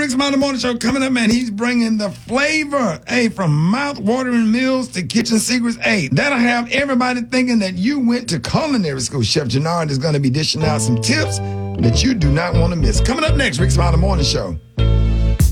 Rick Smiley Morning Show coming up, man. He's bringing the flavor, from mouth-watering meals to kitchen secrets. That'll have everybody thinking that you went to culinary school. Chef Jannard is going to be dishing out some tips that you do not want to miss. Coming up next, Rick Smiley Morning Show.